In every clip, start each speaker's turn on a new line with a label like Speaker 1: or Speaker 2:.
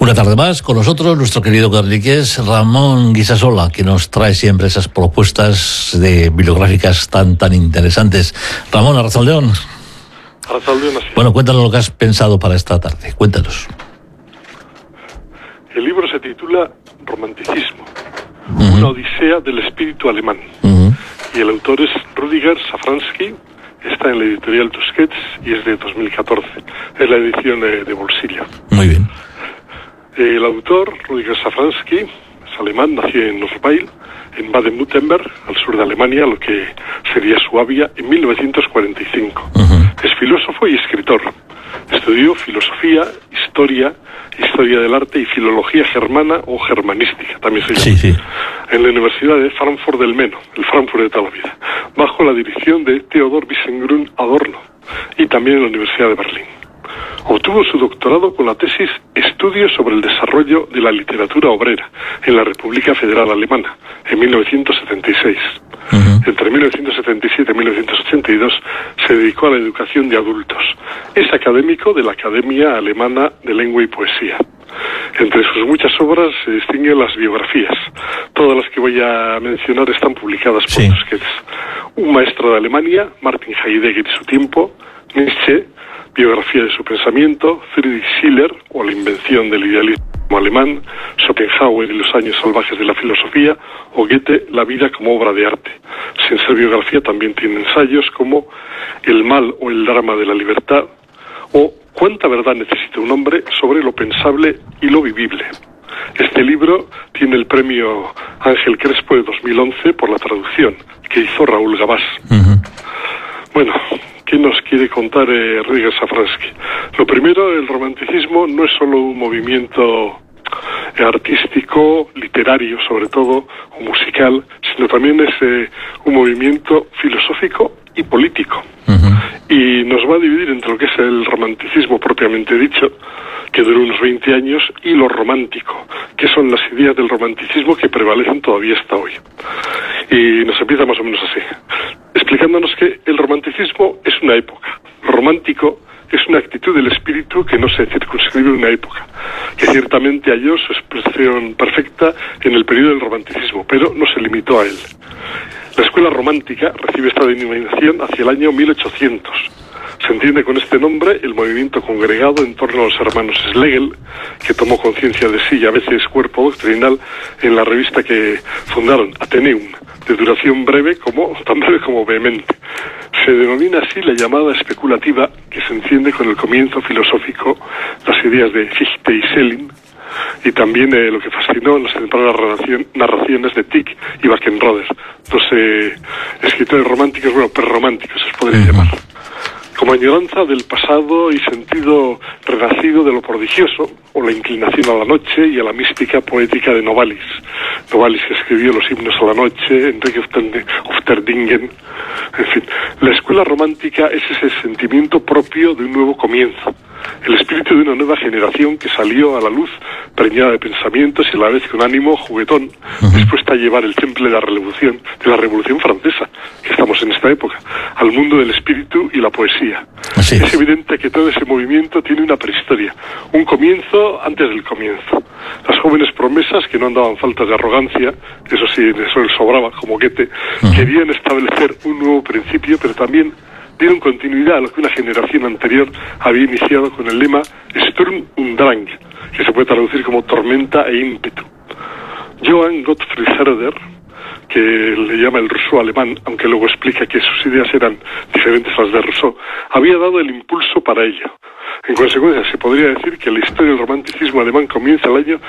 Speaker 1: Una tarde más con nosotros nuestro querido carliqués Ramón Guisasola, que nos trae siempre esas propuestas de bibliográficas tan interesantes. Ramón, Arrachaldeón.
Speaker 2: Arrachaldeón, así.
Speaker 1: Bueno, cuéntanos lo que has pensado para esta tarde. Cuéntanos.
Speaker 2: El libro se titula Romanticismo, una odisea del espíritu alemán. Y el autor es Rüdiger Safransky. Está en la editorial Tusquets y es de 2014. Es la edición de bolsillo.
Speaker 1: Muy bien.
Speaker 2: El autor, Rüdiger Safransky, es alemán, nació en Osweil, en Baden-Württemberg, al sur de Alemania, lo que sería Suabia, en 1945. Es filósofo y escritor. Estudió filosofía, historia del arte y filología germana o germanística, también se llama,
Speaker 1: sí.
Speaker 2: En la Universidad de Frankfurt del Meno, el Frankfurt de toda la vida, bajo la dirección de Theodor Wiesengrund Adorno, y también en la Universidad de Berlín. Obtuvo su doctorado con la tesis Estudios sobre el desarrollo de la literatura obrera en la República Federal Alemana, en 1976. Entre 1977 y 1982 se dedicó a la educación de adultos. Es académico de la Academia Alemana de Lengua y Poesía. Entre sus muchas obras se distinguen las biografías. Todas las que voy a mencionar están publicadas por Tusquets. Un maestro de Alemania, Martin Heidegger y su tiempo, Nietzsche, biografía de su pensamiento, Friedrich Schiller, o la invención del idealismo alemán, Schopenhauer y los años salvajes de la filosofía, o Goethe, la vida como obra de arte. Sin ser biografía también tiene ensayos como El mal o el drama de la libertad, o Cuánta verdad necesita un hombre, sobre lo pensable y lo vivible. Este libro tiene el premio Ángel Crespo de 2011 por la traducción que hizo Raúl Gabás. Bueno, ¿qué nos quiere contar Rüdiger Safransky? Lo primero, el romanticismo no es solo un movimiento artístico, literario sobre todo, o musical, sino también es un movimiento filosófico y político. Y nos va a dividir entre lo que es el romanticismo propiamente dicho, que duró unos 20 años, y lo romántico, que son las ideas del romanticismo que prevalecen todavía hasta hoy. Y nos empieza más o menos así, explicándonos que el romanticismo es una época. Lo romántico es una actitud del espíritu que no se circunscribe a una época, que ciertamente halló su expresión perfecta en el periodo del romanticismo, pero no se limitó a él. La escuela romántica recibe esta denominación hacia el año 1800. Se entiende con este nombre el movimiento congregado en torno a los hermanos Schlegel, que tomó conciencia de sí y a veces cuerpo doctrinal en la revista que fundaron, Atheneum, de duración breve tan breve como vehemente. Se denomina así la llamada especulativa, que se enciende con el comienzo filosófico, las ideas de Fichte y Schelling, y también lo que fascinó en las tempranas narraciones de Tieck y Wackenroder, dos escritores románticos, prerrománticos se podría llamar. Como añoranza del pasado y sentido renacido de lo prodigioso, o la inclinación a la noche y a la mística poética de Novalis. Novalis, que escribió los himnos a la noche, Enrique Ofterdingen, en fin. La escuela romántica es ese sentimiento propio de un nuevo comienzo, el espíritu de una nueva generación que salió a la luz preñada de pensamientos y a la vez con ánimo juguetón, dispuesta a llevar el temple de la Revolución Francesa, que estamos en esta época, al mundo del espíritu y la poesía. Es evidente que todo ese movimiento tiene una prehistoria, un comienzo antes del comienzo. Las jóvenes promesas, que no andaban faltas de arrogancia, eso sí, eso les sobraba, como Goethe, querían establecer un nuevo principio, pero también dieron continuidad a lo que una generación anterior había iniciado con el lema Sturm und Drang, que se puede traducir como tormenta e ímpetu. Johann Gottfried Herder, que le llama el Rousseau alemán, aunque luego explica que sus ideas eran diferentes a las de Rousseau, había dado el impulso para ello. En consecuencia, se podría decir que la historia del romanticismo alemán comienza el año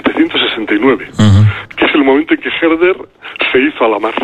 Speaker 2: 1769, que es el momento en que Herder se hizo a la mar.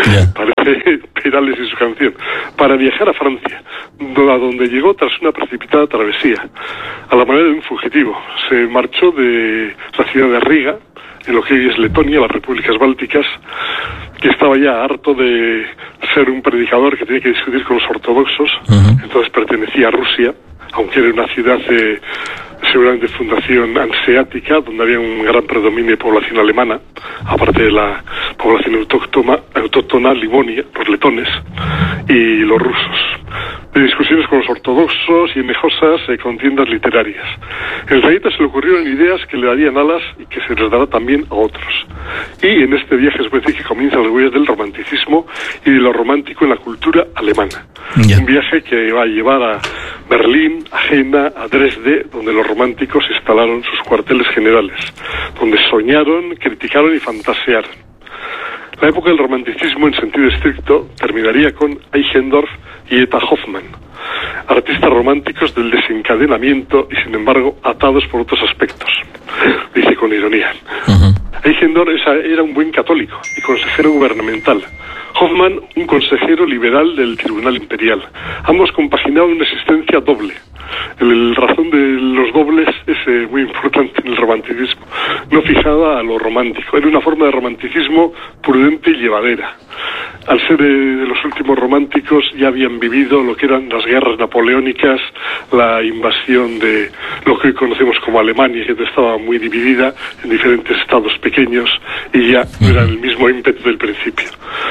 Speaker 2: Parece Perales y su canción, para viajar a Francia, a donde llegó tras una precipitada travesía, a la manera de un fugitivo. Se marchó de la ciudad de Riga, en lo que hoy es Letonia, las repúblicas bálticas, que estaba ya harto de ser un predicador que tenía que discutir con los ortodoxos. Entonces pertenecía a Rusia, aunque era una ciudad seguramente de fundación hanseática, donde había un gran predominio de población alemana, aparte de la población autóctona Livonia, los letones y los rusos. de discusiones con los ortodoxos y enejosas contiendas literarias. En Zayeta se le ocurrieron ideas que le darían alas y que se les dará también a otros. Y en este viaje se puede decir que comienzan las huellas del romanticismo y de lo romántico en la cultura alemana. Un viaje que va a llevar a Berlín, a Jena, a Dresde, donde los románticos instalaron sus cuarteles generales, donde soñaron, criticaron y fantasearon. La época del romanticismo en sentido estricto terminaría con Eichendorff y Eta Hoffmann, artistas románticos del desencadenamiento y sin embargo atados por otros aspectos, dice con ironía. Eichendorff era un buen católico y consejero gubernamental. Hoffmann, un consejero liberal del Tribunal Imperial. Ambos compaginaban una existencia doble. La razón de los dobles es muy importante en el romanticismo, no fijada a lo romántico. Era una forma de romanticismo prudente y llevadera. Al ser de los últimos románticos, ya habían vivido lo que eran las guerras napoleónicas, la invasión de lo que hoy conocemos como Alemania, que estaba muy dividida en diferentes estados pequeños y ya no era el mismo ímpetu del principio.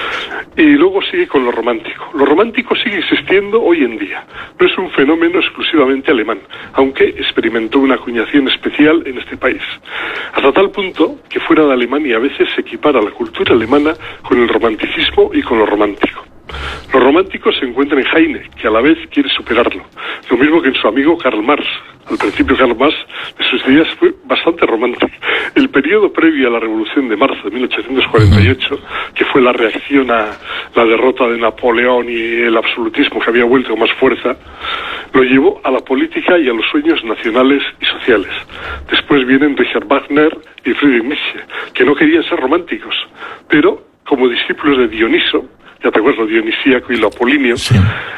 Speaker 2: Y luego sigue con lo romántico. Lo romántico sigue existiendo hoy en día. No es un fenómeno exclusivamente alemán, aunque experimentó una acuñación especial en este país. Hasta tal punto que fuera de Alemania a veces se equipara la cultura alemana con el romanticismo y con lo romántico. Los románticos se encuentran en Heine, que a la vez quiere superarlo. Lo mismo que en su amigo Karl Marx. Al principio Karl Marx de sus ideas fue bastante romántico. El periodo previo a la Revolución de marzo de 1848, que fue la reacción a la derrota de Napoleón y el absolutismo que había vuelto con más fuerza, lo llevó a la política y a los sueños nacionales y sociales. Después vienen Richard Wagner y Friedrich Nietzsche, que no querían ser románticos, pero como discípulos de Dioniso, ya te acuerdas, lo dionisíaco y lo apolíneo, sí,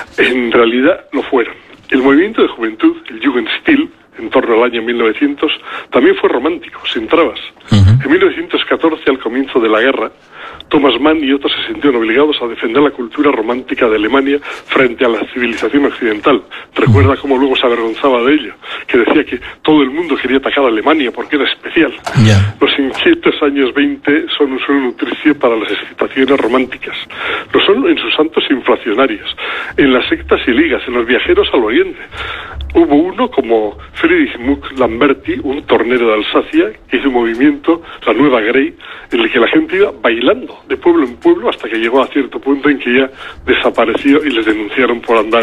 Speaker 2: en realidad lo fueron. El movimiento de juventud, el Jugendstil, en torno al año 1900, también fue romántico, sin trabas. En 1914, al comienzo de la guerra, Thomas Mann y otros se sintieron obligados a defender la cultura romántica de Alemania frente a la civilización occidental. Recuerda cómo luego se avergonzaba de ello, que decía que todo el mundo quería atacar a Alemania porque era especial. Los inquietos años 20 son un suelo nutricio para las excitaciones románticas. Lo son en sus santos inflacionarios, en las sectas y ligas, en los viajeros al oriente. Hubo uno como Friedrich Muck Lamberti, un tornero de Alsacia, que hizo un movimiento, la Nueva Grey, en el que la gente iba bailando de pueblo en pueblo hasta que llegó a cierto punto en que ya desapareció y les denunciaron por andar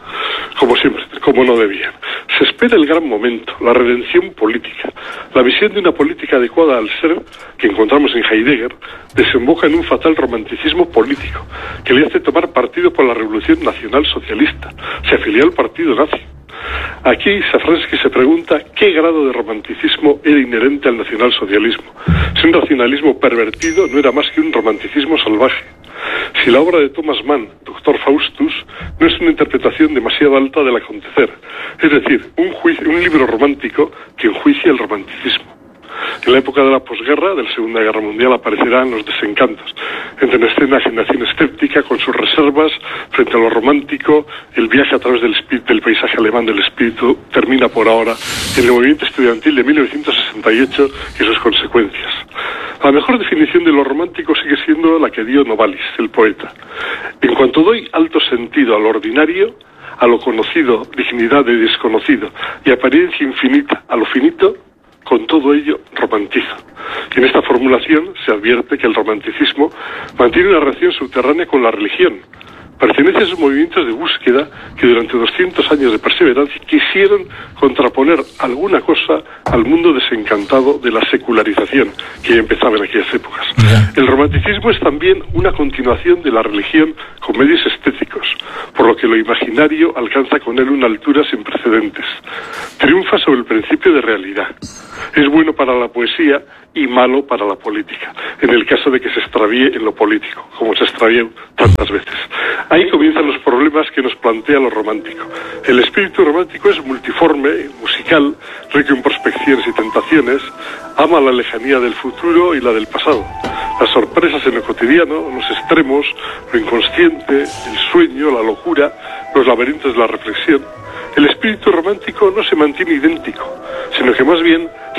Speaker 2: como siempre, como no debían. Se espera el gran momento, la redención política. La visión de una política adecuada al ser, que encontramos en Heidegger, desemboca en un fatal romanticismo político, que le hace tomar partido por la Revolución Nacional Socialista. Se afilió al partido nazi. Aquí Safransky se pregunta qué grado de romanticismo era inherente al nacionalsocialismo. Si un racionalismo pervertido no era más que un romanticismo salvaje. Si la obra de Thomas Mann, Doctor Faustus, no es una interpretación demasiado alta del acontecer, es decir, un libro romántico que enjuicia el romanticismo. En la época de la posguerra, de la Segunda Guerra Mundial, aparecerán los desencantos. Entra en escena la generación escéptica con sus reservas frente a lo romántico. El viaje a través del paisaje alemán del espíritu termina por ahora en el movimiento estudiantil de 1968 y sus consecuencias. La mejor definición de lo romántico sigue siendo la que dio Novalis, el poeta. En cuanto doy alto sentido a lo ordinario, a lo conocido, dignidad de desconocido, y apariencia infinita a lo finito, con todo ello romantizo. Y en esta formulación se advierte que el romanticismo mantiene una relación subterránea con la religión. Pertenece a esos movimientos de búsqueda que durante 200 años de perseverancia quisieron contraponer alguna cosa al mundo desencantado de la secularización que ya empezaba en aquellas épocas. El romanticismo es también una continuación de la religión con medios estéticos, por lo que lo imaginario alcanza con él una altura sin precedentes. Triunfa sobre el principio de realidad. Es bueno para la poesía y malo para la política, en el caso de que se extravíe en lo político, como se extravió tantas veces. Ahí comienzan los problemas que nos plantea lo romántico. El espíritu romántico es multiforme, musical, rico en prospecciones y tentaciones, ama la lejanía del futuro y la del pasado, las sorpresas en lo cotidiano, los extremos, lo inconsciente, el sueño, la locura, los laberintos de la reflexión. El espíritu romántico no se mantiene idéntico, sino que más bien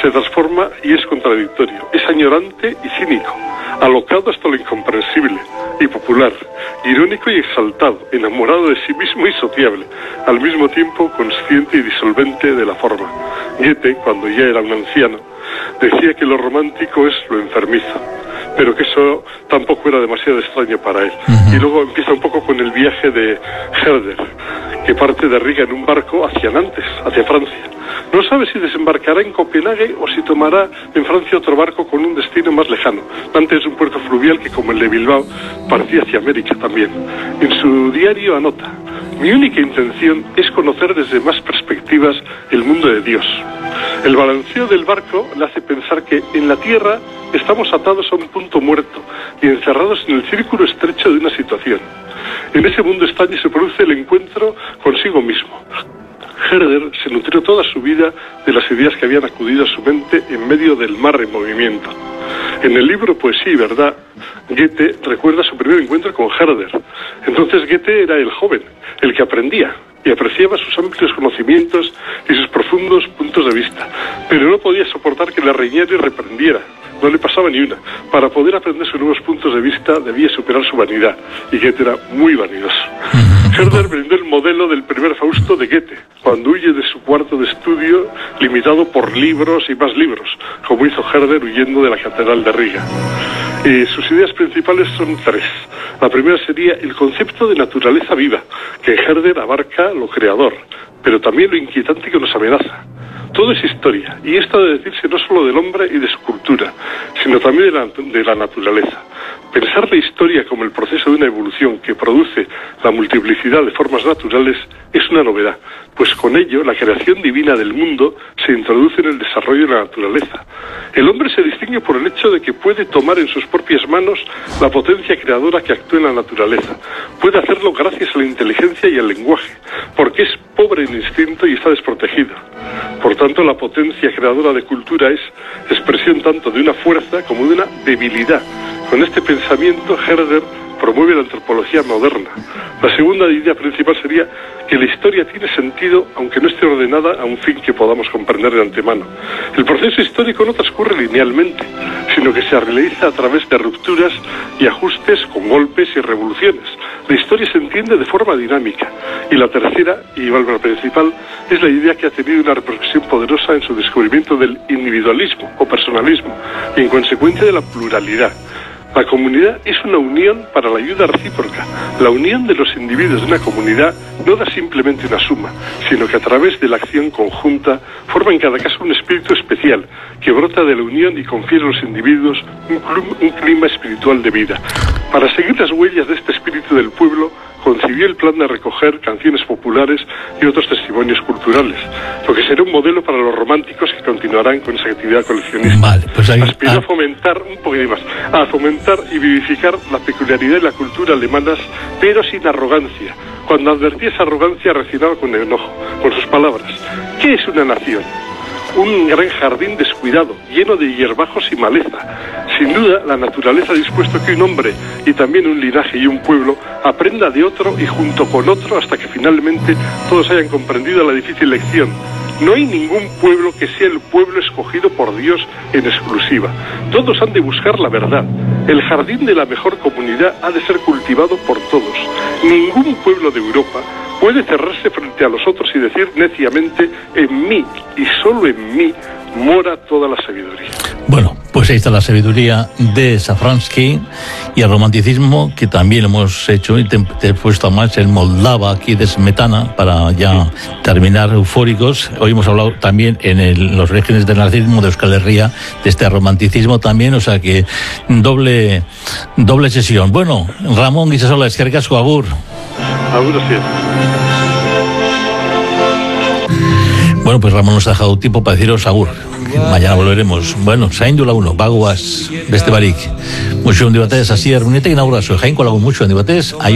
Speaker 2: se transforma y es contradictorio, es añorante y cínico, alocado hasta lo incomprensible, y popular, irónico y exaltado, enamorado de sí mismo y sociable, al mismo tiempo consciente y disolvente de la forma. Goethe, cuando ya era un anciano, decía que lo romántico es lo enfermizo, pero que eso tampoco era demasiado extraño para él. Y luego empieza un poco con el viaje de Herder, que parte de Riga en un barco hacia Nantes, hacia Francia. No sabe si desembarcará en Copenhague o si tomará en Francia otro barco con un destino más lejano. Nantes es un puerto fluvial que, como el de Bilbao, partía hacia América también. En su diario anota: mi única intención es conocer desde más perspectivas el mundo de Dios. El balanceo del barco le hace pensar que en la tierra estamos atados a un punto muerto y encerrados en el círculo estrecho de una situación. En ese mundo extraño se produce el encuentro consigo mismo. Herder se nutrió toda su vida de las ideas que habían acudido a su mente en medio del mar en movimiento. En el libro Poesía y Verdad, Goethe recuerda su primer encuentro con Herder. Entonces Goethe era el joven, el que aprendía y apreciaba sus amplios conocimientos y sus profundos puntos de vista, pero no podía soportar que le riñera y reprendiera. No le pasaba ni una. Para poder aprender sus nuevos puntos de vista debía superar su vanidad, y Goethe era muy vanidoso. Herder brindó el modelo del primer Fausto de Goethe, cuando huye de su cuarto de estudio limitado por libros y más libros, como hizo Herder huyendo de la Catedral de Riga. Sus ideas principales son tres. La primera sería el concepto de naturaleza viva, que Herder abarca lo creador, pero también lo inquietante que nos amenaza. Todo es historia, y esto ha de decirse no solo del hombre y de su cultura, sino también de la naturaleza. Pensar la historia como el proceso de una evolución que produce la multiplicidad de formas naturales es una novedad, pues con ello la creación divina del mundo se introduce en el desarrollo de la naturaleza. El hombre se distingue por el hecho de que puede tomar en sus propias manos la potencia creadora que actúa en la naturaleza. Puede hacerlo gracias a la inteligencia y al lenguaje, porque es pobre en instinto y está desprotegido. Por tanto, la potencia creadora de cultura es expresión tanto de una fuerza como de una debilidad. Con este pensamiento, Herder promueve la antropología moderna. La segunda idea principal sería que la historia tiene sentido aunque no esté ordenada a un fin que podamos comprender de antemano. El proceso histórico no transcurre linealmente, sino que se realiza a través de rupturas y ajustes con golpes y revoluciones. La historia se entiende de forma dinámica. Y la tercera, y la principal, es la idea que ha tenido una repercusión poderosa en su descubrimiento del individualismo o personalismo y en consecuencia de la pluralidad. La comunidad es una unión para la ayuda recíproca. La unión de los individuos de una comunidad no da simplemente una suma, sino que a través de la acción conjunta forma en cada caso un espíritu especial que brota de la unión y confiere a los individuos un clima espiritual de vida. Para seguir las huellas de este espíritu del pueblo, concibió el plan de recoger canciones populares y otros testimonios culturales, lo que será un modelo para los románticos que continuarán con esa actividad coleccionista.
Speaker 1: Vale, pues ahí,
Speaker 2: aspiró a fomentar un poquito más, a fomentar y vivificar la peculiaridad de la cultura alemanas, pero sin arrogancia. Cuando advertía esa arrogancia, reaccionaba con enojo, con sus palabras. ¿Qué es una nación? Un gran jardín descuidado, lleno de hierbajos y maleza. Sin duda, la naturaleza ha dispuesto que un hombre y también un linaje y un pueblo aprenda de otro y junto con otro hasta que finalmente todos hayan comprendido la difícil lección. No hay ningún pueblo que sea el pueblo escogido por Dios en exclusiva. Todos han de buscar la verdad. El jardín de la mejor comunidad ha de ser cultivado por todos. Ningún pueblo de Europa puede cerrarse frente a los otros y decir neciamente: en mí y solo en mí mora toda la sabiduría.
Speaker 1: Bueno, pues ahí está la sabiduría de Szafranski y el romanticismo, que también hemos hecho y te he puesto a más el Moldava aquí de Smetana para ya terminar eufóricos. Hoy hemos hablado también en los orígenes del nazismo de Euskal Herria, de este romanticismo también, o sea que doble sesión. Bueno, Ramón Guisasola, eskerrik asko, agur.
Speaker 2: Agur, sí.
Speaker 1: Bueno, pues Ramón nos ha dejado tiempo para deciros agur. Mañana volveremos. Bueno, zaindula uno, bagoaz beste barik. Mucho en debates, así, Arguneta inauguración, Jaén con mucho en debates.